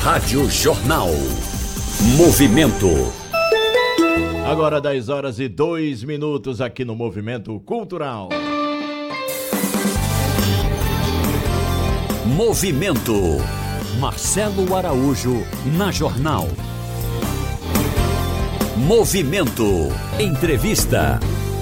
Rádio Jornal. Movimento. Agora 10h02 aqui no Movimento Cultural. Movimento. Marcelo Araújo na Jornal. Movimento. Entrevista.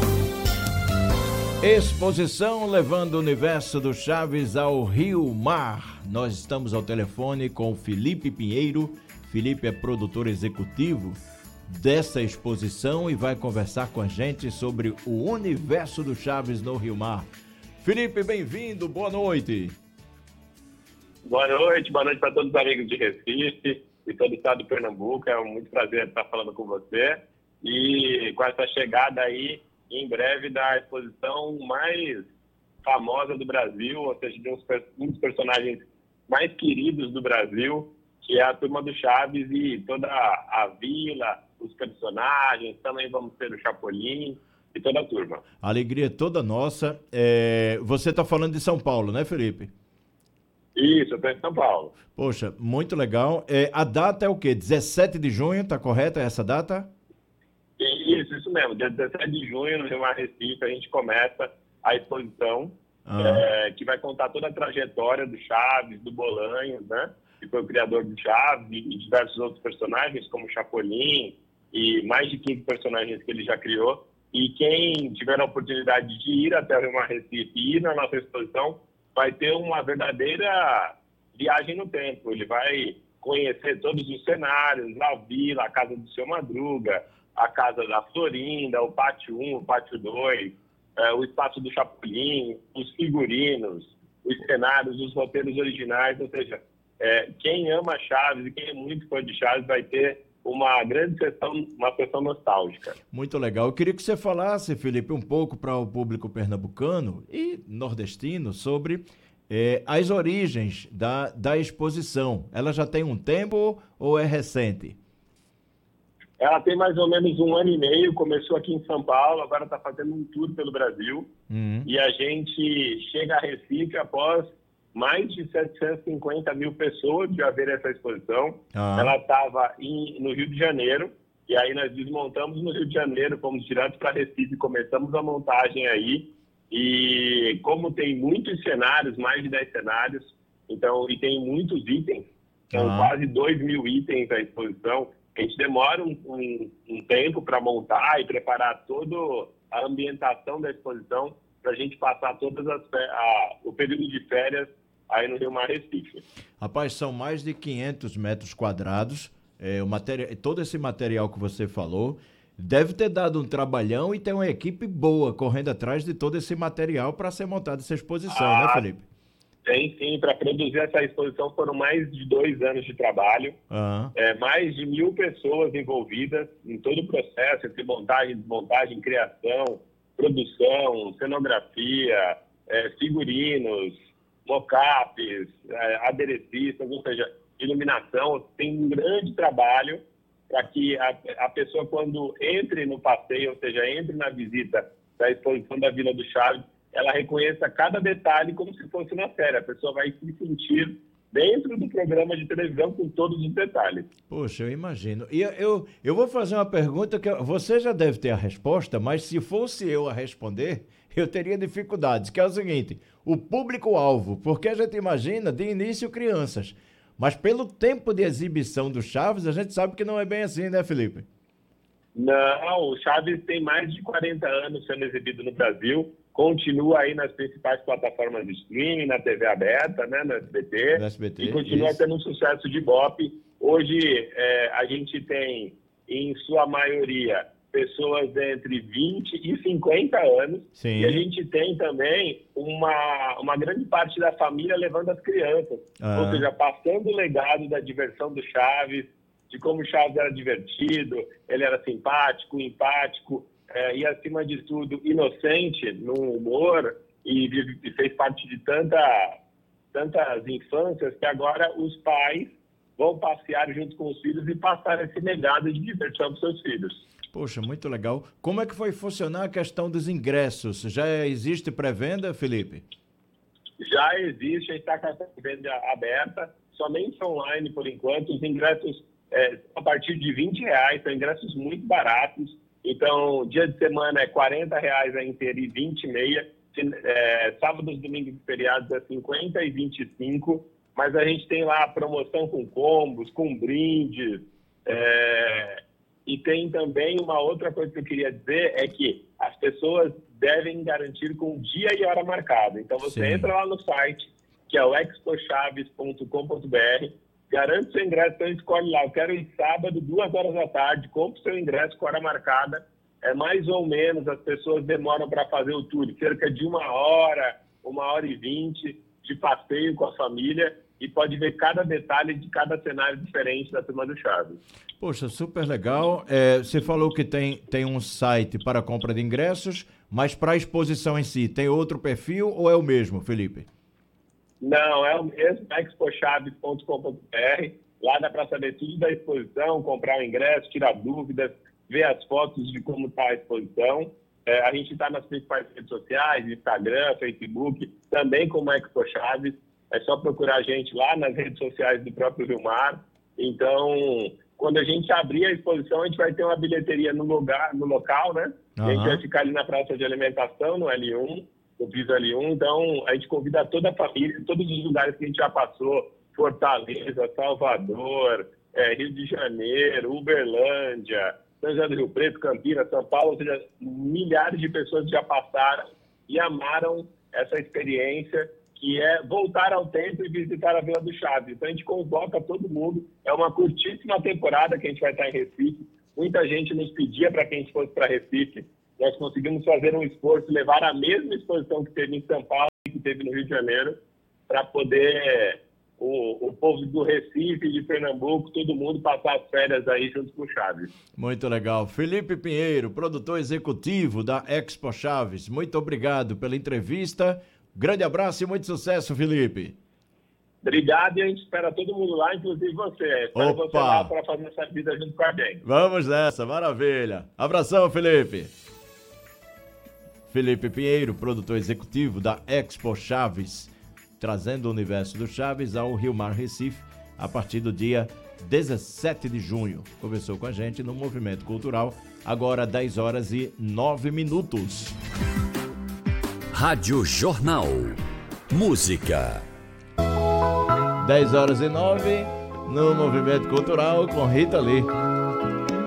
Exposição levando o universo do Chaves ao Rio Mar. Nós estamos ao telefone com o Felipe Pinheiro. Felipe é produtor executivo dessa exposição e vai conversar com a gente sobre o universo do Chaves no Rio Mar. Felipe, bem-vindo, boa noite. Boa noite para todos os amigos de Recife e todo o estado de Pernambuco. É um muito prazer estar falando com você. E com essa chegada aí, em breve, da exposição mais famosa do Brasil, ou seja, de um dos personagens mais queridos do Brasil, que é a Turma do Chaves e toda a vila, os personagens, também vamos ter o Chapolin e toda a turma. A alegria é toda nossa. Você está falando de São Paulo, né, Felipe? Isso, eu estou em São Paulo. Poxa, muito legal. A data é o quê? 17 de junho, tá correta essa data? Isso mesmo. Dia 17 de junho, no Rio Mar Recife, a gente começa a exposição, que vai contar toda a trajetória do Chaves, do Bolanhos, né? Que foi o criador do Chaves, e diversos outros personagens, como o Chapolin, e mais de 15 personagens que ele já criou. E quem tiver a oportunidade de ir até o Rio Mar Recife e ir na nossa exposição, vai ter uma verdadeira viagem no tempo. Ele vai conhecer todos os cenários, a vila, a casa do Seu Madruga, a casa da Florinda, o pátio 1, o pátio 2, o espaço do Chapolin, os figurinos, os cenários, os roteiros originais. Ou seja, quem ama Chaves e quem é muito fã de Chaves vai ter uma grande sessão, uma sessão nostálgica. Muito legal. Eu queria que você falasse, Felipe, um pouco para o público pernambucano e nordestino sobre as origens da exposição. Ela já tem um tempo ou é recente? Ela tem mais ou menos 1 ano e meio, começou aqui em São Paulo, agora está fazendo um tour pelo Brasil. E a gente chega a Recife após mais de 750 mil pessoas já ver essa exposição. Ela estava no Rio de Janeiro, e aí nós desmontamos no Rio de Janeiro, fomos direto para Recife, começamos a montagem aí. E como tem muitos cenários, mais de 10 cenários, então, e tem muitos itens, são quase 2.000 itens a exposição. A gente demora um tempo para montar e preparar toda a ambientação da exposição para a gente passar o período de férias aí no Rio Mar Recife. Rapaz, são mais de 500 metros quadrados. Todo esse material que você falou deve ter dado um trabalhão e tem uma equipe boa correndo atrás de todo esse material para ser montada essa exposição, né, Felipe? Tem sim, para produzir essa exposição foram mais de 2 anos de trabalho, mais de 1.000 pessoas envolvidas em todo o processo, entre montagem, desmontagem, criação, produção, cenografia, figurinos, mock-ups, aderecistas, ou seja, iluminação. Tem um grande trabalho para que a pessoa, quando entre no passeio, ou seja, entre na visita da exposição da Vila do Chaves, ela reconheça cada detalhe como se fosse na série. A pessoa vai se sentir dentro do programa de televisão com todos os detalhes. Poxa, eu imagino. E eu vou fazer uma pergunta que você já deve ter a resposta, mas se fosse eu a responder, eu teria dificuldades, que é o seguinte: o público-alvo, porque a gente imagina de início crianças, mas pelo tempo de exibição do Chaves, a gente sabe que não é bem assim, né, Felipe? Não, o Chaves tem mais de 40 anos sendo exibido no Brasil, continua aí nas principais plataformas de streaming, na TV aberta, né, no SBT, e continua tendo um sucesso de ibope. Hoje a gente tem, em sua maioria, pessoas entre 20 e 50 anos. Sim. E a gente tem também uma grande parte da família levando as crianças, ou seja, passando o legado da diversão do Chaves, de como o Chaves era divertido, ele era simpático, empático, e, acima de tudo, inocente no humor, e fez parte de tantas infâncias que agora os pais vão passear junto com os filhos e passar esse legado de diversão para os seus filhos. Poxa, muito legal. Como é que foi funcionar a questão dos ingressos? Já existe pré-venda, Felipe? Já existe, a gente está com essa venda aberta. somente online por enquanto. Os ingressos a partir de R$20, são ingressos muito baratos. Então, dia de semana é R$40 a inteira e 20 e meia. Sábados, domingos e feriados é 50 e 25. Mas a gente tem lá a promoção com combos, com brindes. E tem também uma outra coisa que eu queria dizer, é que as pessoas devem garantir com dia e hora marcada. Então, você entra lá no site, que é o expochaves.com.br, garante seu ingresso, então escolhe lá, eu quero ir sábado, 2h da tarde, compre seu ingresso com hora marcada. Mais ou menos, as pessoas demoram para fazer o tour, cerca de 1h, 1h20 de passeio com a família, e pode ver cada detalhe de cada cenário diferente da Turma do Chaves. Poxa, super legal. Você falou que tem um site para compra de ingressos, mas para a exposição em si, tem outro perfil ou é o mesmo, Felipe? Não, é o mesmo, expochaves.com.br. Lá dá para saber tudo da exposição, comprar o ingresso, tirar dúvidas, ver as fotos de como está a exposição. A gente está nas principais redes sociais, Instagram, Facebook, também como Expo Chaves. É só procurar a gente lá nas redes sociais do próprio Rio Mar. Então, quando a gente abrir a exposição, a gente vai ter uma bilheteria no local, né? Uhum. A gente vai ficar ali na praça de alimentação, no L1, no piso L1. Então, a gente convida toda a família, todos os lugares que a gente já passou, Fortaleza, Salvador, Rio de Janeiro, Uberlândia, São José do Rio Preto, Campinas, São Paulo, ou seja, milhares de pessoas já passaram e amaram essa experiência, que é voltar ao tempo e visitar a Vila do Chaves. Então, a gente convoca todo mundo. É uma curtíssima temporada que a gente vai estar em Recife. Muita gente nos pedia para que a gente fosse para Recife. Nós conseguimos fazer um esforço, levar a mesma exposição que teve em São Paulo e que teve no Rio de Janeiro, para poder o povo do Recife, de Pernambuco, todo mundo passar as férias aí junto com o Chaves. Muito legal. Felipe Pinheiro, produtor executivo da Expo Chaves, muito obrigado pela entrevista. Grande abraço e muito sucesso, Felipe. Obrigado, e a gente espera todo mundo lá, inclusive você. Espero você lá para fazer essa vida junto com a gente. Vamos nessa, maravilha. Abração, Felipe. Felipe Pinheiro, produtor executivo da Expo Chaves, trazendo o universo do Chaves ao Rio Mar Recife a partir do dia 17 de junho. Conversou com a gente no Movimento Cultural, agora 10h09. Rádio Jornal. Música. 10h09 no Movimento Cultural com Rita Lee.